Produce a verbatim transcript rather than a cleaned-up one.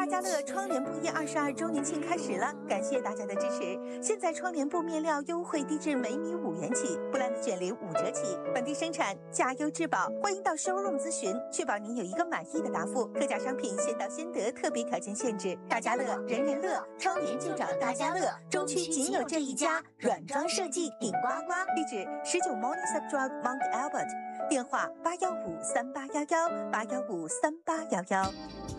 大家乐窗帘布业二十二周年庆开始了，感谢大家的支持。现在窗帘布面料优惠低至每米五元起，布兰的卷帘五折起，本地生产，价优质保。欢迎到 showroom 咨询，确保您有一个满意的答复。特价商品先到先得，特别条件限制。大家乐，人人乐，窗帘就找大家乐，中区仅有这一家，软装设计顶呱呱。地址十九 Morningside Drive Mount Albert，电话八幺五三八幺幺八幺五三八幺幺。